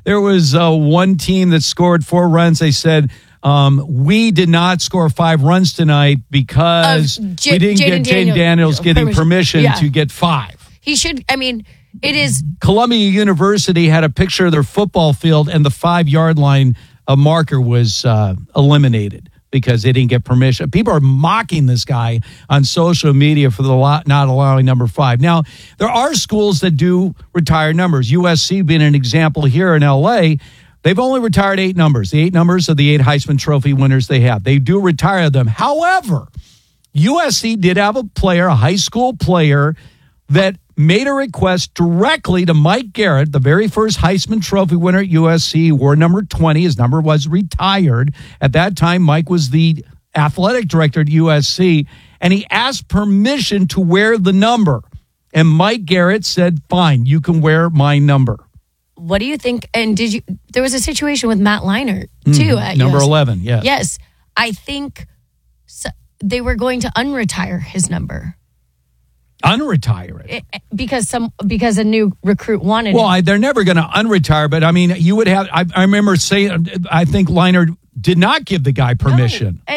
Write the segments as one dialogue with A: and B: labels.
A: There was one team that scored 4 runs. They said, we did not score 5 runs tonight because we didn't get Jaden Daniels getting permission to get 5.
B: He should, it is.
A: Columbia University had a picture of their football field, and the 5-yard line marker was eliminated because they didn't get permission. People are mocking this guy on social media for not allowing number 5. Now, there are schools that do retire numbers. USC being an example here in L.A., they've only retired 8 numbers. The 8 numbers are the 8 Heisman Trophy winners they have. They do retire them. However, USC did have a player, a high school player, that made a request directly to Mike Garrett, the very first Heisman Trophy winner at USC, wore number 20. His number was retired. At that time, Mike was the athletic director at USC, and he asked permission to wear the number. And Mike Garrett said, fine, you can wear my number.
B: What do you think? And there was a situation with Matt Leinart, too. At
A: number
B: USC.
A: 11, yes.
B: Yes. I think they were going to unretire his number.
A: Unretire it
B: because a new recruit wanted it.
A: They're never going to unretire, but you would have. I remember saying, I think Leinart did not give the guy permission.
B: No,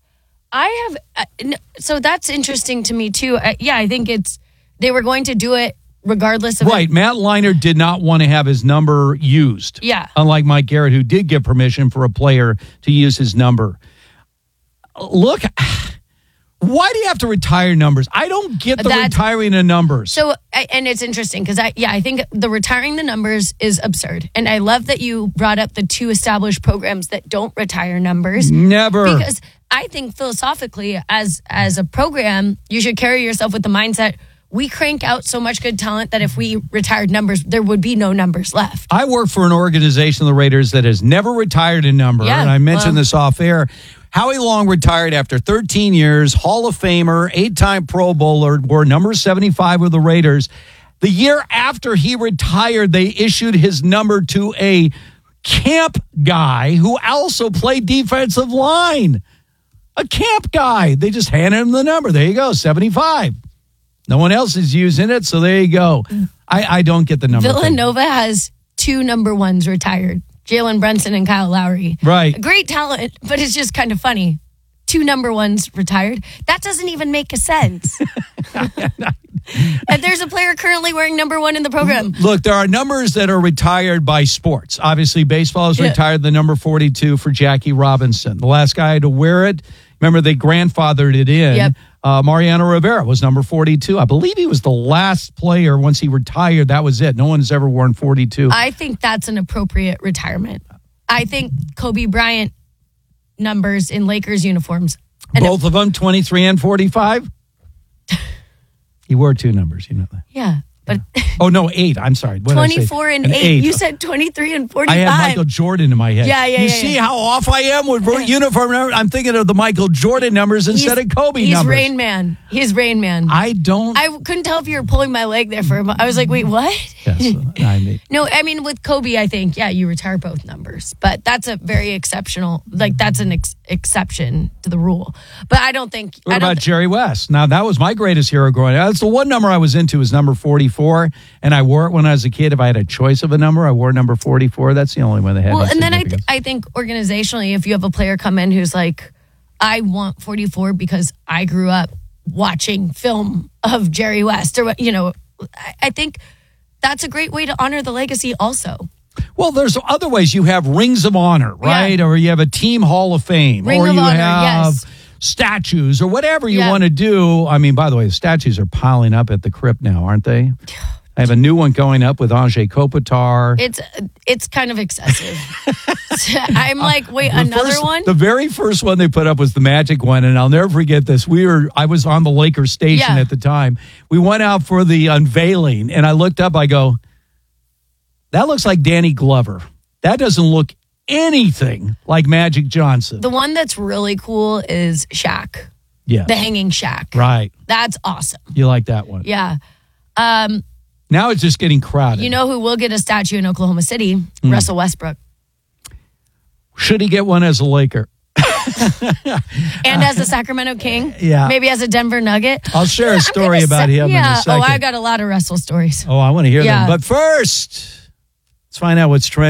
B: I have, so that's interesting to me too. I think they were going to do it regardless of
A: right. Matt Leinart did not want to have his number used.
B: Yeah,
A: unlike Mike Garrett, who did give permission for a player to use his number. Look. Why do you have to retire numbers? I don't get the retiring of numbers.
B: So, and it's interesting because I think the retiring the numbers is absurd. And I love that you brought up the 2 established programs that don't retire numbers.
A: Never.
B: Because I think philosophically, as a program, you should carry yourself with the mindset, we crank out so much good talent that if we retired numbers, there would be no numbers left.
A: I work for an organization, the Raiders, that has never retired a number.
B: Yeah,
A: and I mentioned this off air. Howie Long retired after 13 years, Hall of Famer, 8-time Pro Bowler, wore number 75 with the Raiders. The year after he retired, they issued his number to a camp guy who also played defensive line. A camp guy. They just handed him the number. There you go, 75. No one else is using it, so there you go. I don't get the number.
B: Villanova has 2 number 1s retired. Jalen Brunson and Kyle Lowry.
A: Right.
B: Great talent, but it's just kind of funny. 2 number 1s retired. That doesn't even make a sense. And there's a player currently wearing number 1 in the program.
A: Look, there are numbers that are retired by sports. Obviously, baseball has retired the number 42 for Jackie Robinson. The last guy to wear it, remember they grandfathered it in.
B: Yep.
A: Mariano Rivera was number 42. I believe he was the last player once he retired. That was it. No one has ever worn 42.
B: I think that's an appropriate retirement. I think Kobe Bryant numbers in Lakers uniforms.
A: Both of them, 23 and 45? He wore 2 numbers, you know that.
B: Yeah. But
A: oh, no, 8. I'm sorry.
B: 24 and 8. You said 23 and 45.
A: I had Michael Jordan in my head.
B: Yeah.
A: You see how off I am with uniform numbers? I'm thinking of the Michael Jordan numbers instead of Kobe numbers.
B: He's Rain Man. He's Rain Man.
A: I
B: couldn't tell if you were pulling my leg there for a moment. I was like, wait, what?
A: Yes,
B: No, with Kobe, I think, you retire both numbers. But that's a very exceptional, that's an exception to the rule. But I don't think...
A: What about Jerry West? Now, that was my greatest hero growing up. That's the one number I was into was number 44. And I wore it when I was a kid. If I had a choice of a number, I wore number 44. That's the only one that had.
B: Well, and then I think organizationally, if you have a player come in who's like, I want 44 because I grew up watching film of Jerry West, or I think that's a great way to honor the legacy also.
A: Well, there's other ways. You have rings of honor, right? Yeah. Or you have a team Hall of Fame.
B: Ring of honor, yes.
A: Statues or whatever you want to do. By the way, the statues are piling up at the crypt now, aren't they? I have a new one going up with Anze Kopitar.
B: It's kind of excessive. I'm like, wait, another one?
A: The very first one they put up was the Magic one, and I'll never forget this. I was on the Lakers station at the time. We went out for the unveiling, and I looked up, I go, that looks like Danny Glover. That doesn't look anything like Magic Johnson.
B: The one that's really cool is Shaq.
A: Yeah.
B: The hanging Shaq.
A: Right.
B: That's awesome.
A: You like that one?
B: Yeah.
A: Now it's just getting crowded.
B: You know who will get a statue in Oklahoma City? Russell Westbrook.
A: Should he get one as a Laker?
B: And as a Sacramento King?
A: Yeah.
B: Maybe as a Denver Nugget?
A: I'll share a story about him in a second.
B: Oh, I got a lot of Russell stories.
A: Oh, I want to hear them. But first, let's find out what's trending.